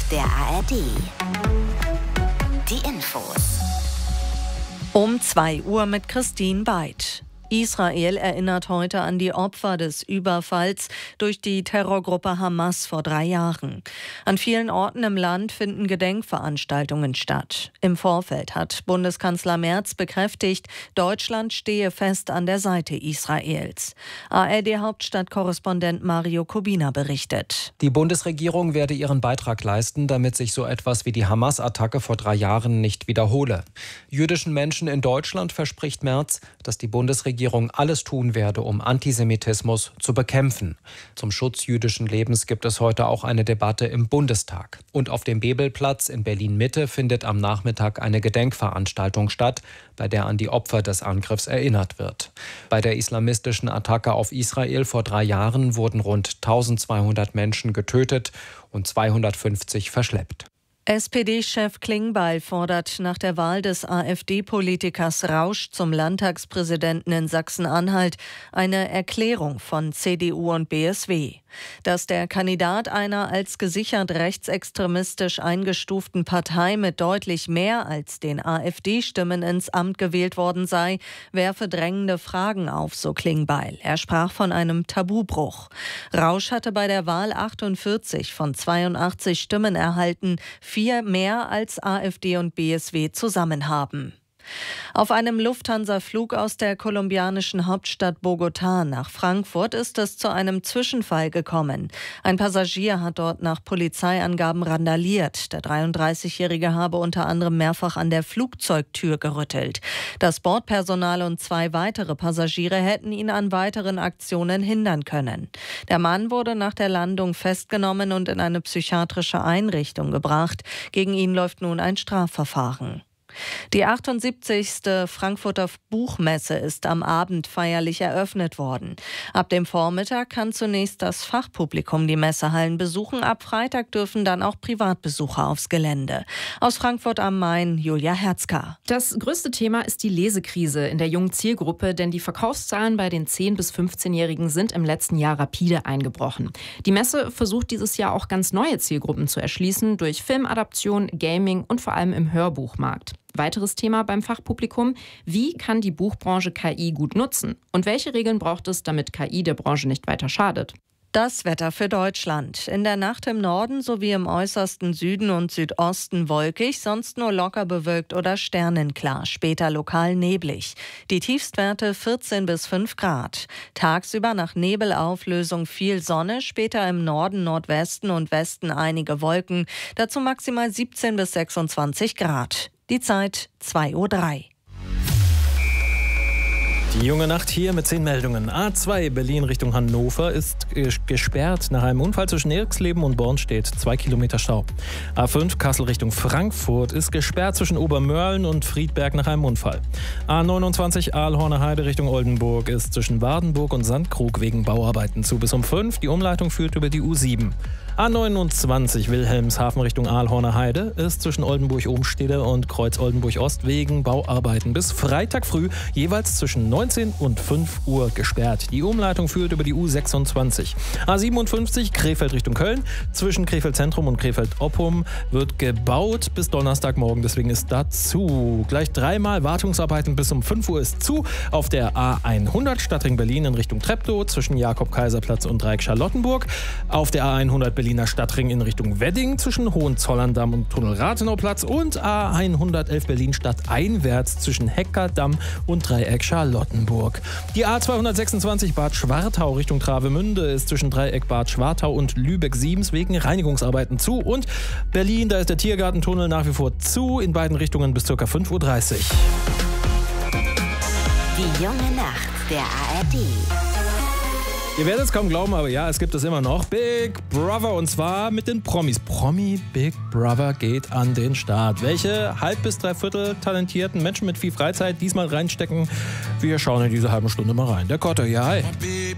der ARD. Die Infos. Um 2 Uhr mit Christine Beid. Israel erinnert heute an die Opfer des Überfalls durch die Terrorgruppe Hamas vor 3 Jahren. An vielen Orten im Land finden Gedenkveranstaltungen statt. Im Vorfeld hat Bundeskanzler Merz bekräftigt, Deutschland stehe fest an der Seite Israels. ARD-Hauptstadtkorrespondent Mario Kubina berichtet. Die Bundesregierung werde ihren Beitrag leisten, damit sich so etwas wie die Hamas-Attacke vor 3 Jahren nicht wiederhole. Jüdischen Menschen in Deutschland verspricht Merz, dass die Bundesregierung alles tun werde, um Antisemitismus zu bekämpfen. Zum Schutz jüdischen Lebens gibt es heute auch eine Debatte im Bundestag. Und auf dem Bebelplatz in Berlin-Mitte findet am Nachmittag eine Gedenkveranstaltung statt, bei der an die Opfer des Angriffs erinnert wird. Bei der islamistischen Attacke auf Israel vor 3 Jahren wurden rund 1200 Menschen getötet und 250 verschleppt. SPD-Chef Klingbeil fordert nach der Wahl des AfD-Politikers Rausch zum Landtagspräsidenten in Sachsen-Anhalt eine Erklärung von CDU und BSW. Dass der Kandidat einer als gesichert rechtsextremistisch eingestuften Partei mit deutlich mehr als den AfD-Stimmen ins Amt gewählt worden sei, werfe drängende Fragen auf, so Klingbeil. Er sprach von einem Tabubruch. Rausch hatte bei der Wahl 48 von 82 Stimmen erhalten, 4 mehr als AfD und BSW zusammen haben. Auf einem Lufthansa-Flug aus der kolumbianischen Hauptstadt Bogotá nach Frankfurt ist es zu einem Zwischenfall gekommen. Ein Passagier hat dort nach Polizeiangaben randaliert. Der 33-Jährige habe unter anderem mehrfach an der Flugzeugtür gerüttelt. Das Bordpersonal und 2 weitere Passagiere hätten ihn an weiteren Aktionen hindern können. Der Mann wurde nach der Landung festgenommen und in eine psychiatrische Einrichtung gebracht. Gegen ihn läuft nun ein Strafverfahren. Die 78. Frankfurter Buchmesse ist am Abend feierlich eröffnet worden. Ab dem Vormittag kann zunächst das Fachpublikum die Messehallen besuchen. Ab Freitag dürfen dann auch Privatbesucher aufs Gelände. Aus Frankfurt am Main, Julia Herzka. Das größte Thema ist die Lesekrise in der jungen Zielgruppe, denn die Verkaufszahlen bei den 10- bis 15-Jährigen sind im letzten Jahr rapide eingebrochen. Die Messe versucht dieses Jahr auch ganz neue Zielgruppen zu erschließen durch Filmadaption, Gaming und vor allem im Hörbuchmarkt. Weiteres Thema beim Fachpublikum: Wie kann die Buchbranche KI gut nutzen? Und welche Regeln braucht es, damit KI der Branche nicht weiter schadet? Das Wetter für Deutschland. In der Nacht im Norden sowie im äußersten Süden und Südosten wolkig, sonst nur locker bewölkt oder sternenklar, später lokal neblig. Die Tiefstwerte 14 bis 5 Grad. Tagsüber nach Nebelauflösung viel Sonne, später im Norden, Nordwesten und Westen einige Wolken, dazu maximal 17 bis 26 Grad. Die Zeit 2:03 Uhr. Die junge Nacht hier mit 10 Meldungen. A2 Berlin Richtung Hannover ist gesperrt. Nach einem Unfall zwischen Eriksleben und Bornstedt 2 Kilometer Stau. A5 Kassel Richtung Frankfurt ist gesperrt zwischen Obermörlen und Friedberg nach einem Unfall. A29 Aalhorner Heide Richtung Oldenburg ist zwischen Wardenburg und Sandkrug wegen Bauarbeiten zu bis um 5. Die Umleitung führt über die U7. A29 Wilhelmshaven Richtung Aalhorner Heide ist zwischen Oldenburg-Obenstede und Kreuz Oldenburg-Ost wegen Bauarbeiten bis Freitag früh jeweils zwischen 19 und 5 Uhr gesperrt. Die Umleitung führt über die U26. A57 Krefeld Richtung Köln. Zwischen Krefeld Zentrum und Krefeld Oppum wird gebaut bis Donnerstagmorgen, deswegen ist da zu. Gleich 3-mal Wartungsarbeiten bis um 5 Uhr ist zu. Auf der A100 Stadtring Berlin in Richtung Treptow zwischen Jakob-Kaiser-Platz und Dreieck-Charlottenburg. Auf der A100 Berliner Stadtring in Richtung Wedding zwischen Hohenzollern-Damm und Tunnel-Rathenauplatz und A111 Berlin-Stadt einwärts zwischen Heckerdamm und Dreieck Charlottenburg. Die A226 Bad Schwartau Richtung Travemünde ist zwischen Dreieck Bad Schwartau und Lübeck-Siems wegen Reinigungsarbeiten zu. Und Berlin, da ist der Tiergartentunnel nach wie vor zu, in beiden Richtungen bis ca. 5:30 Uhr. Die junge Nacht der ARD. Ihr werdet es kaum glauben, aber ja, es gibt es immer noch. Big Brother, und zwar mit den Promis. Promi Big Brother geht an den Start. Welche halb- bis dreiviertel talentierten Menschen mit viel Freizeit diesmal reinstecken? Wir schauen in diese halbe Stunde mal rein. Der Kotter, ja, hi.